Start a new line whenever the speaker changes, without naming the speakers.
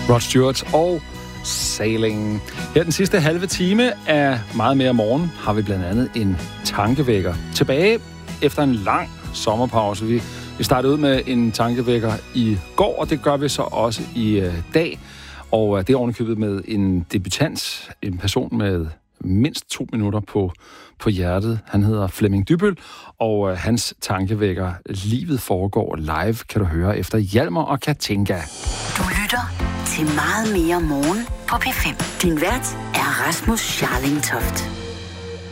Rod Stewart og Sailing. Her den sidste halve time af Meget mere morgen har vi blandt andet en tankevækker. Tilbage efter en lang sommerpause. Vi startede ud med en tankevækker i går, og det gør vi så også i dag. Og det er ovenikøbet med en debutant, en person med mindst 2 minutter på hjertet. Han hedder Flemming Dybbøl, og hans tankevækker Livet foregår live, kan du høre efter Hjalmar og Katinka.
Du lytter til Meget mere morgen på P5. Din vært er Rasmus Scharling Toft.